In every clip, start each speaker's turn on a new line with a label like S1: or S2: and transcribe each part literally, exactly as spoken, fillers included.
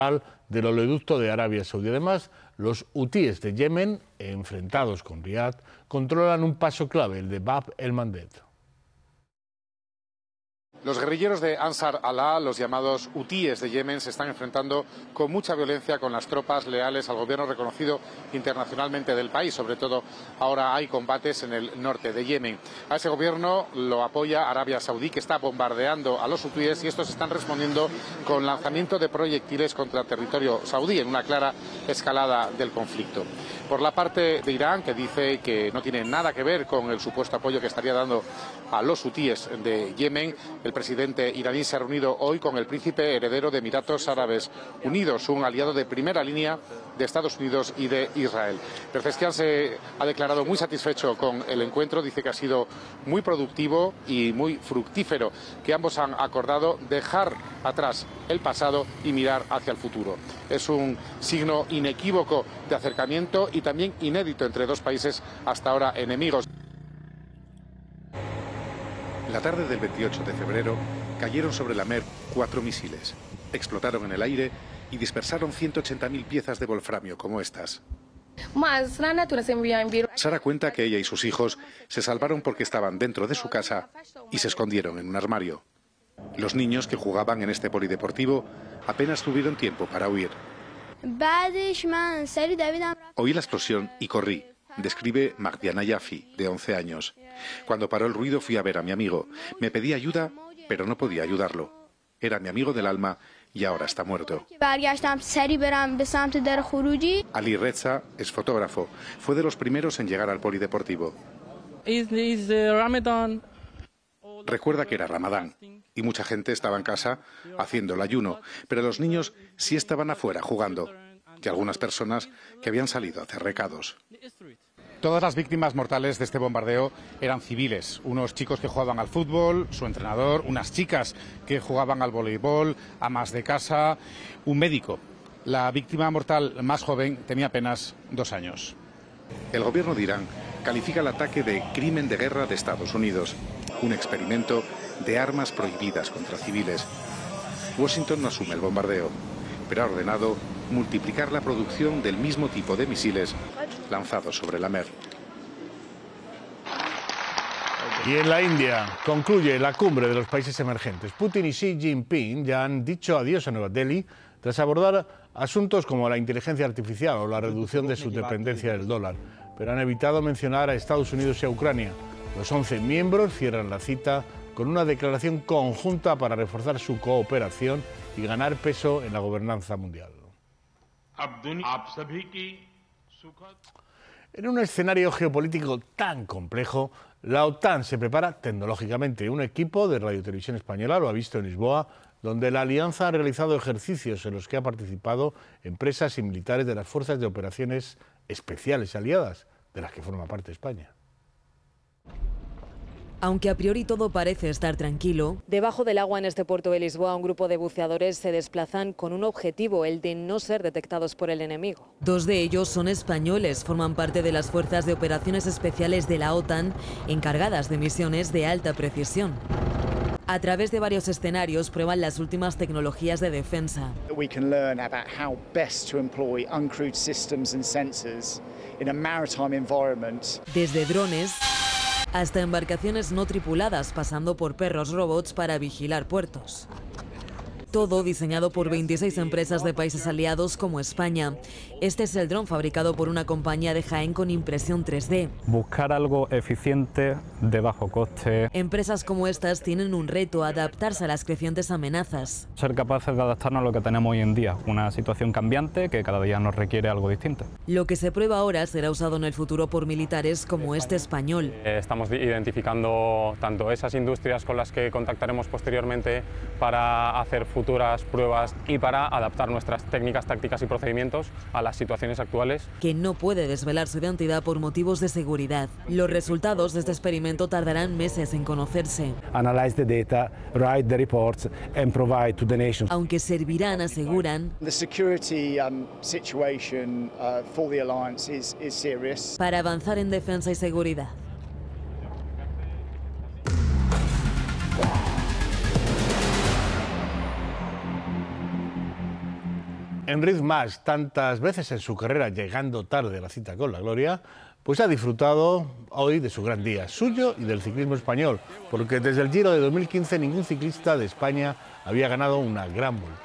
S1: del oleoducto de Arabia Saudí. Además, los hutíes de Yemen, enfrentados con Riad, controlan un paso clave, el de Bab el-Mandeb.
S2: Los guerrilleros de Ansar Allah, los llamados hutíes de Yemen, se están enfrentando con mucha violencia con las tropas leales al gobierno reconocido internacionalmente del país. Sobre todo ahora hay combates en el norte de Yemen. A ese gobierno lo apoya Arabia Saudí, que está bombardeando a los hutíes, y estos están respondiendo con lanzamiento de proyectiles contra el territorio saudí, en una clara escalada del conflicto. Por la parte de Irán, que dice que no tiene nada que ver con el supuesto apoyo que estaría dando a los hutíes de Yemen, el presidente iraní se ha reunido hoy con el príncipe heredero de Emiratos Árabes Unidos, un aliado de primera línea de Estados Unidos y de Israel. Pezeshkian se ha declarado muy satisfecho con el encuentro, dice que ha sido muy productivo y muy fructífero, que ambos han acordado dejar atrás el pasado y mirar hacia el futuro. Es un signo inequívoco de acercamiento y también inédito entre dos países hasta ahora enemigos. La tarde del veintiocho de febrero cayeron sobre la Mer cuatro misiles, explotaron en el aire y dispersaron ciento ochenta mil piezas de wolframio como estas. Sara cuenta que ella y sus hijos se salvaron porque estaban dentro de su casa y se escondieron en un armario. Los niños que jugaban en este polideportivo apenas tuvieron tiempo para huir. Oí la explosión y corrí, describe Magdiana Yafi, de once años. Cuando paró el ruido fui a ver a mi amigo. Me pedí ayuda, pero no podía ayudarlo. Era mi amigo del alma y ahora está muerto. Ali Reza es fotógrafo. Fue de los primeros en llegar al polideportivo. Recuerda que era Ramadán y mucha gente estaba en casa haciendo el ayuno, pero los niños sí estaban afuera jugando, y algunas personas que habían salido a hacer recados. Todas las víctimas mortales de este bombardeo eran civiles, unos chicos que jugaban al fútbol, su entrenador, unas chicas que jugaban al voleibol, amas de casa, un médico. La víctima mortal más joven tenía apenas dos años. El gobierno de Irán califica el ataque de crimen de guerra de Estados Unidos, un experimento de armas prohibidas contra civiles. Washington no asume el bombardeo, pero ha ordenado multiplicar la producción del mismo tipo de misiles lanzados sobre la Mer.
S1: Y en la India concluye la cumbre de los países emergentes. Putin y Xi Jinping ya han dicho adiós a Nueva Delhi tras abordar asuntos como la inteligencia artificial o la reducción de su dependencia del dólar, pero han evitado mencionar a Estados Unidos y a Ucrania. Los once miembros cierran la cita con una declaración conjunta para reforzar su cooperación y ganar peso en la gobernanza mundial. En un escenario geopolítico tan complejo, la OTAN se prepara tecnológicamente. Un equipo de Radio Televisión Española lo ha visto en Lisboa, donde la alianza ha realizado ejercicios en los que ha participado empresas y militares de las fuerzas de operaciones especiales aliadas, de las que forma parte España.
S3: Aunque a priori todo parece estar tranquilo, debajo del agua en este puerto de Lisboa un grupo de buceadores se desplazan con un objetivo, el de no ser detectados por el enemigo. Dos de ellos son españoles, forman parte de las fuerzas de operaciones especiales de la OTAN, encargadas de misiones de alta precisión. A través de varios escenarios prueban las últimas tecnologías de defensa.
S4: We can learn about how best to employ uncrewed systems and sensors in a maritime environment.
S3: Desde drones hasta embarcaciones no tripuladas, pasando por perros robots para vigilar puertos. Todo diseñado por veintiséis empresas de países aliados como España. Este es el dron fabricado por una compañía de Jaén con impresión tres D.
S5: Buscar algo eficiente, de bajo coste.
S3: Empresas como estas tienen un reto: adaptarse a las crecientes amenazas.
S5: Ser capaces de adaptarnos a lo que tenemos hoy en día, una situación cambiante que cada día nos requiere algo distinto.
S3: Lo que se prueba ahora será usado en el futuro por militares como este español.
S6: Estamos identificando tanto esas industrias con las que contactaremos posteriormente para hacer futuras pruebas y para adaptar nuestras técnicas, tácticas y procedimientos a las situaciones actuales.
S3: Que no puede desvelar su identidad por motivos de seguridad. Los resultados de este experimento tardarán meses en conocerse.
S7: Analyze the data, write the reports and provide to the nation.
S3: Aunque servirán, aseguran,
S4: The security um, situation uh, for the alliance is, is serious.
S3: para avanzar en defensa y seguridad.
S1: Enric Mas, tantas veces en su carrera llegando tarde a la cita con la gloria, pues ha disfrutado hoy de su gran día, suyo y del ciclismo español, porque desde el Giro de dos mil quince ningún ciclista de España había ganado una gran vuelta.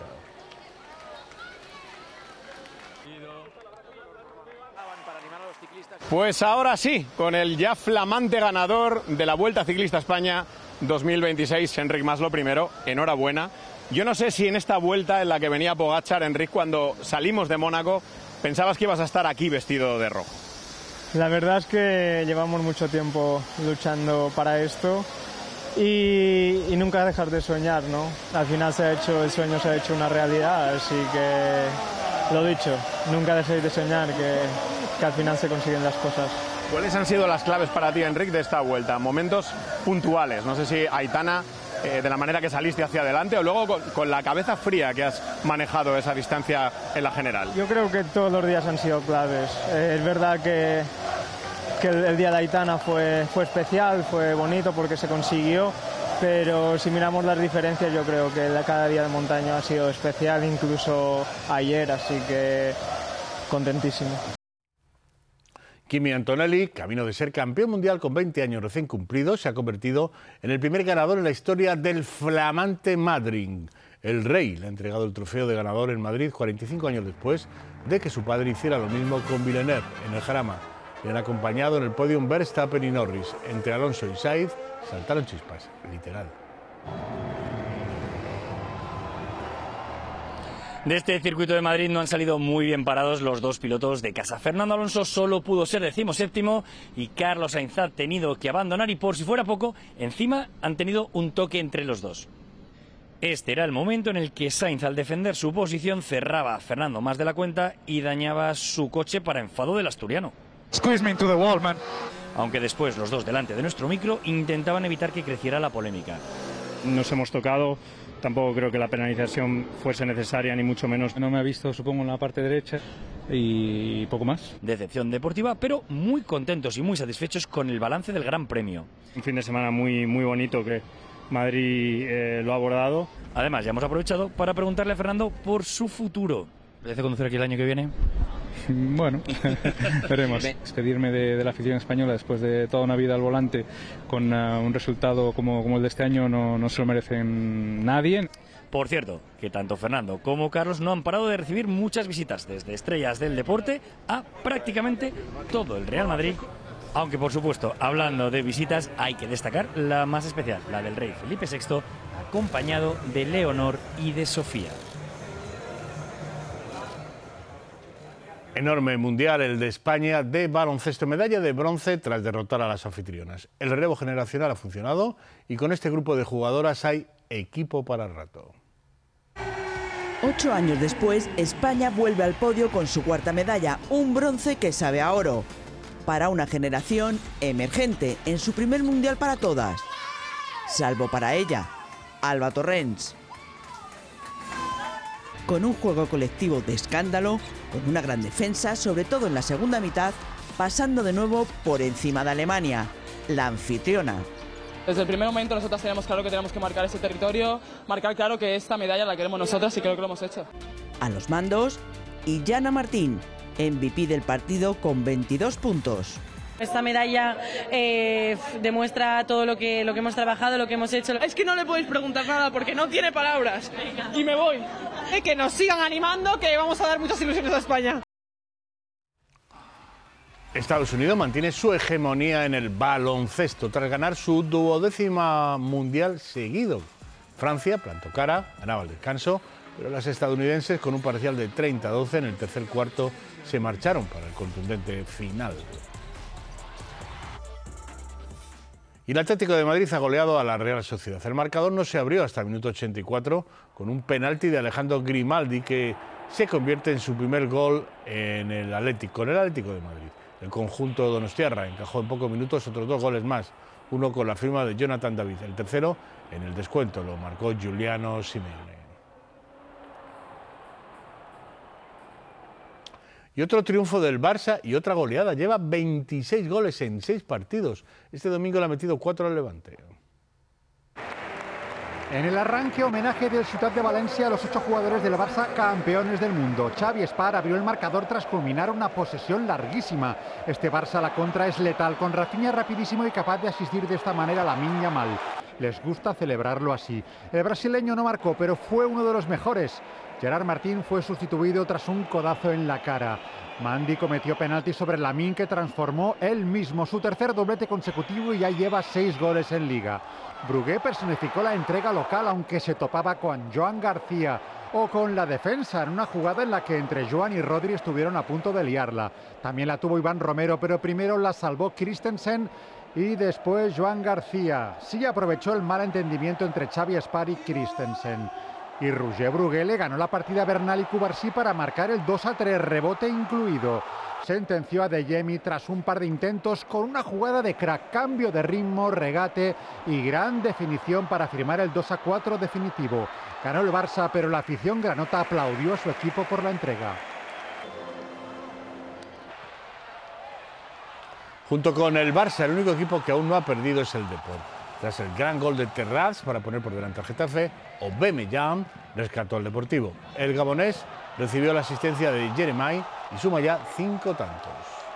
S8: Pues ahora sí, con el ya flamante ganador de la Vuelta Ciclista España dos mil veintiséis, Enric Mas, lo primero, enhorabuena. Yo no sé si en esta vuelta en la que venía Pogačar, Enric, cuando salimos de Mónaco, pensabas que ibas a estar aquí vestido de rojo.
S9: La verdad es que llevamos mucho tiempo luchando para esto y, y nunca dejar de soñar, ¿no? Al final se ha hecho, el sueño se ha hecho una realidad, así que lo dicho, nunca dejéis de soñar, que, que al final se consiguen las cosas.
S8: ¿Cuáles han sido las claves para ti, Enric, de esta vuelta? Momentos puntuales, no sé si Aitana, eh, de la manera que saliste hacia adelante o luego con, con la cabeza fría que has manejado esa distancia en la general.
S9: Yo creo que todos los días han sido claves. Eh, es verdad que, que el, el día de Aitana fue, fue especial, fue bonito porque se consiguió, pero si miramos las diferencias yo creo que la, cada día de montaña ha sido especial, incluso ayer, así que contentísimo.
S1: Kimi Antonelli, camino de ser campeón mundial con veinte años recién cumplidos, se ha convertido en el primer ganador en la historia del flamante Madrid. El Rey le ha entregado el trofeo de ganador en Madrid cuarenta y cinco años después de que su padre hiciera lo mismo con Villeneuve en el Jarama. Le han acompañado en el podium Verstappen y Norris. Entre Alonso y Sainz saltaron chispas, literal.
S10: De este circuito de Madrid no han salido muy bien parados los dos pilotos de casa. Fernando Alonso solo pudo ser decimoséptimo y Carlos Sainz ha tenido que abandonar y, por si fuera poco, encima han tenido un toque entre los dos. Este era el momento en el que Sainz, al defender su posición, cerraba a Fernando más de la cuenta y dañaba su coche para enfado del asturiano.
S11: Squeeze me into the wall, man.
S10: Aunque después los dos delante de nuestro micro intentaban evitar que creciera la polémica.
S5: Nos hemos tocado. Tampoco creo que la penalización fuese necesaria, ni mucho menos.
S11: No me ha visto, supongo, en la parte derecha y poco más.
S10: Decepción deportiva, pero muy contentos y muy satisfechos con el balance del Gran Premio.
S5: Un fin de semana muy, muy bonito que Madrid eh, lo ha abordado.
S10: Además, ya hemos aprovechado para preguntarle a Fernando por su futuro. ¿Parece conducir aquí el año que viene?
S11: Bueno, veremos. Despedirme de, de la afición española después de toda una vida al volante con uh, un resultado como, como el de este año no, no se lo merecen nadie.
S10: Por cierto, que tanto Fernando como Carlos no han parado de recibir muchas visitas, desde estrellas del deporte a prácticamente todo el Real Madrid. Aunque, por supuesto, hablando de visitas, hay que destacar la más especial, la del rey Felipe sexto, acompañado de Leonor y de Sofía.
S1: Enorme mundial el de España de baloncesto, medalla de bronce tras derrotar a las anfitrionas. El relevo generacional ha funcionado y con este grupo de jugadoras hay equipo para rato.
S12: Ocho años después, España vuelve al podio con su cuarta medalla, un bronce que sabe a oro. Para una generación emergente en su primer mundial para todas. Salvo para ella, Alba Torrents. Con un juego colectivo de escándalo, con una gran defensa, sobre todo en la segunda mitad, pasando de nuevo por encima de Alemania, la anfitriona.
S13: Desde el primer momento nosotros teníamos claro que tenemos que marcar ese territorio, marcar claro que esta medalla la queremos nosotros y creo que lo hemos hecho.
S12: A los mandos, Illana Martín, M V P del partido con veintidós puntos.
S14: Esta medalla eh, demuestra todo lo que, lo que hemos trabajado, lo que hemos hecho.
S13: Es que no le podéis preguntar nada porque no tiene palabras. Y me voy. Eh, que nos sigan animando, que vamos a dar muchas ilusiones a España.
S1: Estados Unidos mantiene su hegemonía en el baloncesto tras ganar su duodécima mundial seguido. Francia plantó cara, ganaba el descanso, pero las estadounidenses, con un parcial de treinta a doce en el tercer cuarto, se marcharon para el contundente final. Y el Atlético de Madrid ha goleado a la Real Sociedad. El marcador no se abrió hasta el minuto ochenta y cuatro con un penalti de Alejandro Grimaldi que se convierte en su primer gol en el Atlético, con el Atlético de Madrid. El conjunto donostiarra encajó en pocos minutos otros dos goles más, uno con la firma de Jonathan David, el tercero en el descuento lo marcó Giuliano Simeone. Y otro triunfo del Barça y otra goleada. Lleva veintiséis goles en seis partidos. Este domingo le ha metido cuatro al Levante.
S15: En el arranque, homenaje del Ciutat de Valencia a los ocho jugadores del Barça campeones del mundo. Xavi Espar abrió el marcador tras culminar una posesión larguísima. Este Barça a la contra es letal, con Rafinha rapidísimo y capaz de asistir de esta manera a Lamine Yamal. Les gusta celebrarlo así. El brasileño no marcó, pero fue uno de los mejores. Gerard Martín fue sustituido tras un codazo en la cara. Mandy cometió penalti sobre Lamine, que transformó él mismo su tercer doblete consecutivo y ya lleva seis goles en Liga. Brugué personificó la entrega local, aunque se topaba con Joan García o con la defensa en una jugada en la que entre Joan y Rodri estuvieron a punto de liarla. También la tuvo Iván Romero, pero primero la salvó Christensen y después Joan García. Sí aprovechó el mal entendimiento entre Xavi Espar y Christensen. Y Roger Brugué le ganó la partida a Bernal y Cubarsí para marcar el dos a tres, rebote incluido. Sentenció a Adeyemi tras un par de intentos con una jugada de crack, cambio de ritmo, regate y gran definición para firmar el dos a cuatro definitivo. Ganó el Barça, pero la afición granota aplaudió a su equipo por la entrega.
S1: Junto con el Barça, el único equipo que aún no ha perdido es el Depor. Tras el gran gol de Terraz para poner por delante al Getafe, Aubameyang rescató al Deportivo. El gabonés recibió la asistencia de Jeremai y suma ya cinco tantos.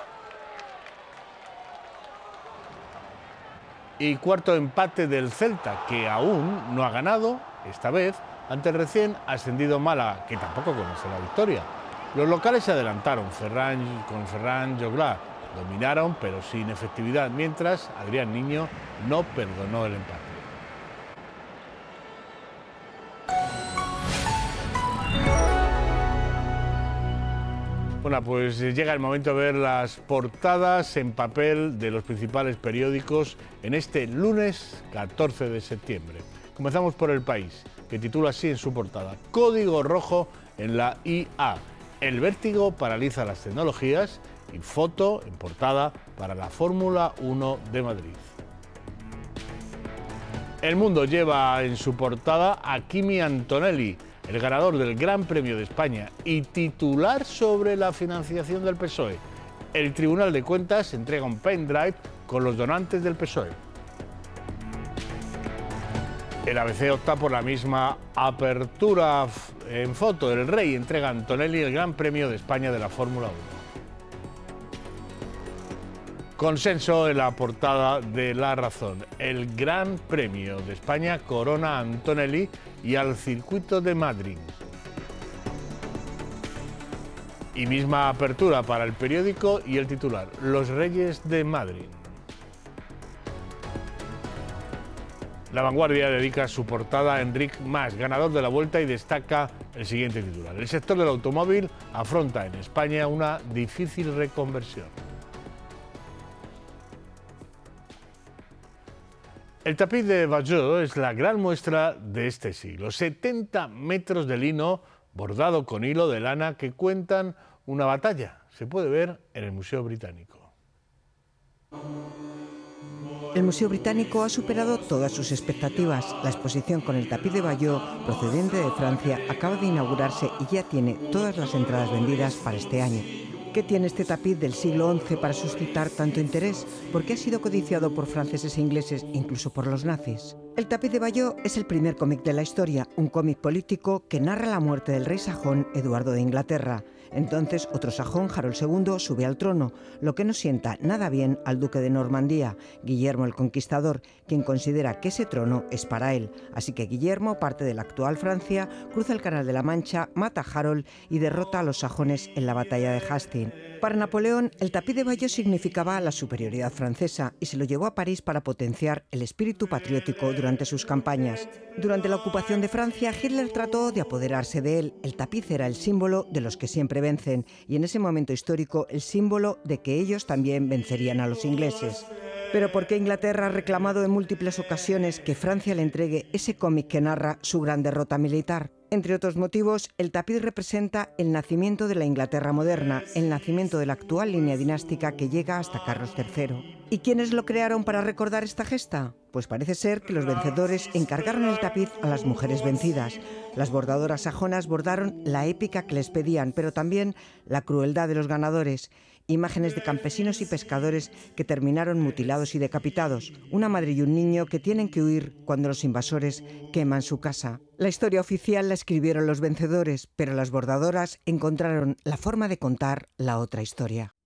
S1: Y cuarto empate del Celta, que aún no ha ganado, esta vez, ante el recién ascendido Málaga, que tampoco conoce la victoria. Los locales se adelantaron Ferran, con Ferran Joglà. Dominaron, pero sin efectividad, mientras Adrián Niño no perdonó el empate. Bueno, pues llega el momento de ver las portadas en papel de los principales periódicos en este lunes catorce de septiembre. Comenzamos por El País, que titula así en su portada: Código rojo en la I A. El vértigo paraliza las tecnologías. Y foto en portada para la Fórmula uno de Madrid. El Mundo lleva en su portada a Kimi Antonelli, el ganador del Gran Premio de España y titular sobre la financiación del P S O E. El Tribunal de Cuentas entrega un pendrive con los donantes del P S O E. El A B C opta por la misma apertura en foto. El Rey entrega a Antonelli el Gran Premio de España de la Fórmula uno. Consenso en la portada de La Razón. El Gran Premio de España corona a Antonelli y al Circuito de Madrid. Y misma apertura para el periódico y el titular: Los Reyes de Madrid. La Vanguardia dedica su portada a Enric Mas, ganador de la Vuelta, y destaca el siguiente titular: El sector del automóvil afronta en España una difícil reconversión. El tapiz de Bayeux es la gran muestra de este siglo. setenta metros de lino bordado con hilo de lana que cuentan una batalla. Se puede ver en el Museo Británico.
S16: El Museo Británico ha superado todas sus expectativas. La exposición con el tapiz de Bayeux, procedente de Francia, acaba de inaugurarse y ya tiene todas las entradas vendidas para este año. ¿Qué tiene este tapiz del siglo once para suscitar tanto interés? ¿Por qué ha sido codiciado por franceses e ingleses, incluso por los nazis? El tapiz de Bayeux es el primer cómic de la historia, un cómic político que narra la muerte del rey sajón Eduardo de Inglaterra. Entonces, otro sajón, Harold segundo, sube al trono, lo que no sienta nada bien al duque de Normandía, Guillermo el Conquistador, quien considera que ese trono es para él. Así que Guillermo parte de la actual Francia, cruza el Canal de la Mancha, mata a Harold y derrota a los sajones en la batalla de Hastings. Para Napoleón, el tapiz de Bayeux significaba la superioridad francesa y se lo llevó a París para potenciar el espíritu patriótico durante sus campañas. Durante la ocupación de Francia, Hitler trató de apoderarse de él. El tapiz era el símbolo de los que siempre vencen y en ese momento histórico el símbolo de que ellos también vencerían a los ingleses. Pero ¿por qué Inglaterra ha reclamado en múltiples ocasiones que Francia le entregue ese cómic que narra su gran derrota militar? Entre otros motivos, el tapiz representa el nacimiento de la Inglaterra moderna, el nacimiento de la actual línea dinástica que llega hasta Carlos tercero. ¿Y quiénes lo crearon para recordar esta gesta? Pues parece ser que los vencedores encargaron el tapiz a las mujeres vencidas. Las bordadoras sajonas bordaron la épica que les pedían, pero también la crueldad de los ganadores. Imágenes de campesinos y pescadores que terminaron mutilados y decapitados. Una madre y un niño que tienen que huir cuando los invasores queman su casa. La historia oficial la escribieron los vencedores, pero las bordadoras encontraron la forma de contar la otra historia.